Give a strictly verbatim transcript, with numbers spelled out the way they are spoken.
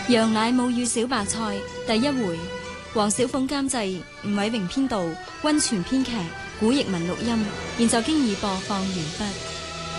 羊奶母與小白菜第一回，黃小鳳監製，吳偉榮編導，溫泉編劇，古譯文錄音。現在經已播放完畢。